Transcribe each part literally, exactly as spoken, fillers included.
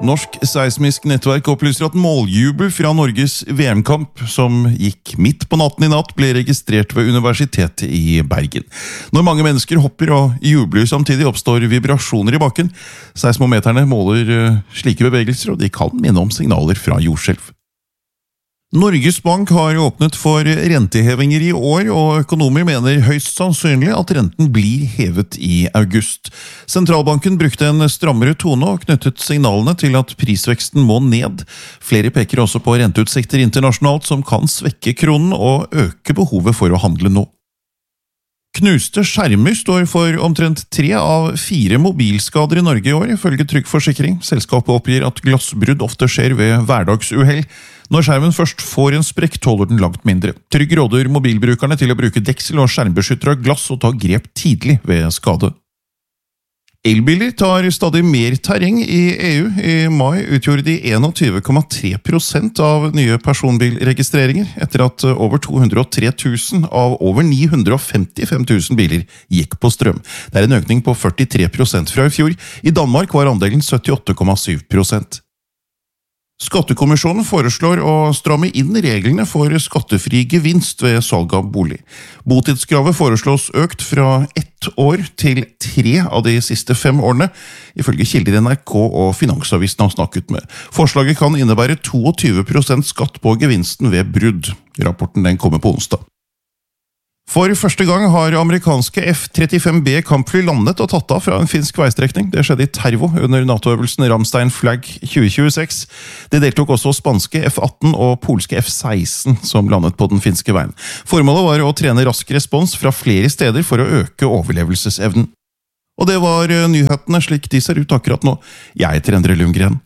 Norsk seismisk nettverk opplyser at måljubel fra Norges V M-kamp, som gikk midt på natten i natt, ble registrert ved Universitetet i Bergen. Når mange mennesker hopper og jubler samtidig, oppstår vibrasjoner i bakken. Seismometerne måler slike bevegelser, og de kan minne om signaler fra jordskjelv. Norges Bank har åpnet for rentehevinger i år, og økonomer mener høyst sannsynlig at renten blir hevet i august. Sentralbanken brukte en strammere tone og knyttet signalene til at prisveksten må ned. Flere peker også på renteutsikter internasjonalt som kan svekke kronen og øke behovet for å handle nå. Knuste skjermer står for omtrent tre av fire mobilskader i Norge i år, ifølge Trygg Forsikring. Selskapet oppgir at glassbrudd ofte skjer ved hverdagsuhell. Når skjermen først får en sprekk, tåler den langt mindre. Trygg råder mobilbrukerne til å bruke deksel og skjermbeskytter av glass og ta grep tidlig ved skade. Elbiler tar stadig mer terreng i E U. I mai utgjorde de tjueen komma tre prosent av nye personbilregistreringer, etter at over to hundre og tre tusen av over ni hundre og femtifem tusen biler gikk på strøm. Det er en økning på førtitre prosent fra i fjor. I Danmark var andelen syttiåtte komma syv prosent. Skattekommisjonen foreslår å stramme inn reglene for skattefri gevinst ved salg av bolig. Botidskravet foreslås økt fra ett år til tre av de siste fem årene, ifølge kilder N R K og Finansavisen har snakket med. Forslaget kan innebære tjueto prosent skatt på gevinsten ved brudd. Rapporten den kommer på onsdag. For første gang har amerikanske F trettifem B kampfly landet og tatt av fra en finsk veistrekning. Det skjedde i Tervo under NATO-øvelsen Ramstein Flag tjue tjueseks. Det deltok også spanske F atten og polske F seksten som landet på den finske veien. Formålet var å trene rask respons fra flere steder for å øke overlevelsesevnen. Og det var nyhetene slik de ser ut akkurat nå. Jeg heter Endre Lundgren.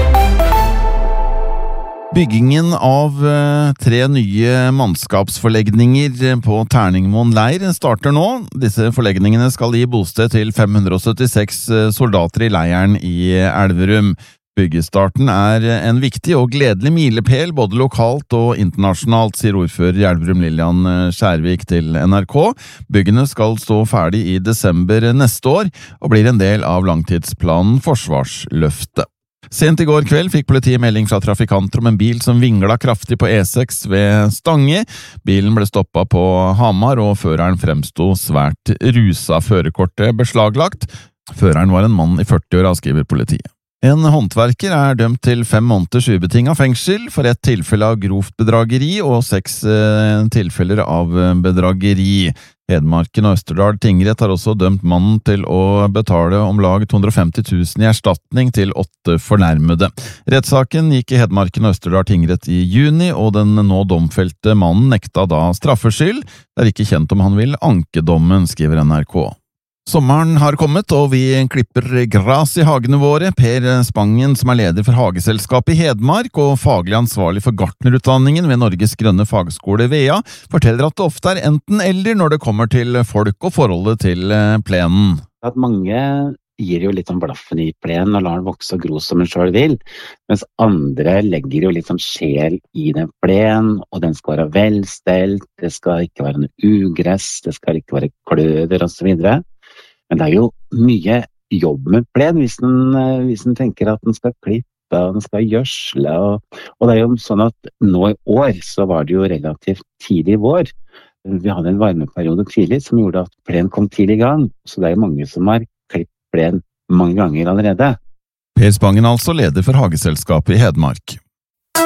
Byggingen av tre nye mannskapsforlegninger på Terningmoen leir starter nå. Disse forlegningene skal gi bosted til fem hundre og syttiseks soldater i leiren i Elverum. Byggestarten er en viktig og gledelig milepæl både lokalt og internasjonalt, sier ordfører i Elverum Lillian Skjærvik til N R K. Byggene skal stå ferdig i desember neste år og blir en del av langtidsplanen Forsvarsløftet. Sent i går kveld fikk politiet melding fra trafikanter om en bil som vinglet kraftig på E seks ved Stange. Bilen ble stoppet på Hamar, og føreren fremstod svært rusa. Førerkortet beslaglagt. Føreren var en mann i førti-åra, skriver politiet. En håndverker er dømt til fem måneders ubetinget fengsel for et tilfelle av grovt bedrageri og seks eh, tilfeller av bedrageri. Hedmarken og Østerdal tingrett har også dømt mannen til å betale om lag to hundre og femti tusen i erstatning til åtte fornærmede. Rettssaken gikk i Hedmarken og Østerdal tingrett i juni, og den nå domfelte mannen nekta da straffskyld. Det er ikke kjent om han vil anke dommen, skriver N R K. Sommeren har kommet, og vi klipper gras i hagene våre. Per Spangen, som er leder for Hageselskapet i Hedmark og faglig ansvarlig for gartnerutdanningen ved Norges grønne fagskole V E A, forteller at det ofte er enten eller når det kommer til folk og forholdet til plenen. At mange gir jo litt om blaffen i plenen og lar den vokse og gro som en selv vil, mens andre legger jo litt sånn sjel i den plenen, og den skal være velstelt, det skal ikke være noe ugress, det skal ikke være kløver og så videre. Men det er jo mye jobb med plen hvis den, hvis den tenker at den skal klippe og den skal gjødsle. Og, og det er jo sånn at nå i år så var det jo relativt tidlig i vår. Vi hadde en varmeperiode tidlig som gjorde at plen kom tidlig i gang. Så det er jo mange som har klippet plen mange ganger allerede. Per Spangen altså leder for Hageselskapet i Hedmark.